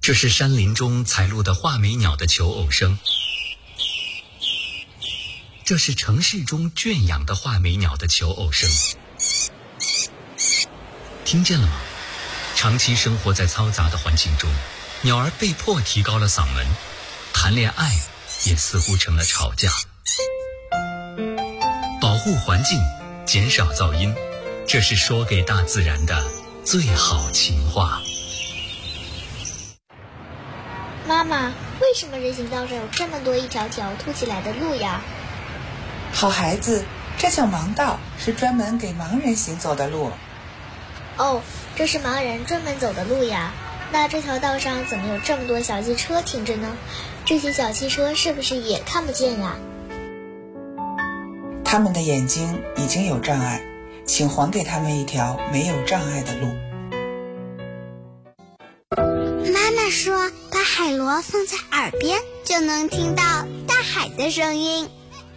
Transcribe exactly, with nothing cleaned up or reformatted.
这是山林中采录的画眉鸟的求偶声，这是城市中圈养的画眉鸟的求偶声。听见了吗？长期生活在嘈杂的环境中，鸟儿被迫提高了嗓门，谈恋爱也似乎成了吵架。保护环境，减少噪音，这是说给大自然的最好情话。 妈妈，为什么人行道上有这么多一条条凸起来的路呀？ 好孩子，这叫盲道，是专门给盲人行走的路。 哦，这是盲人专门走的路呀。那这条道上怎么有这么多小汽车停着呢？这些小汽车是不是也看不见呀？ 他们的眼睛已经有障碍，请还给他们一条没有障碍的路。 妈妈说，把海螺放在耳边，就能听到大海的声音。